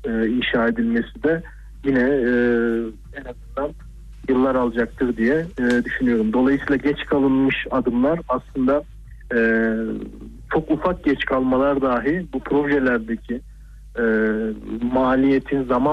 inşa edilmesi de yine en azından yıllar alacaktır diye düşünüyorum. Dolayısıyla geç kalınmış adımlar aslında çok ufak geç kalmalar dahi bu projelerdeki maliyetin, zaman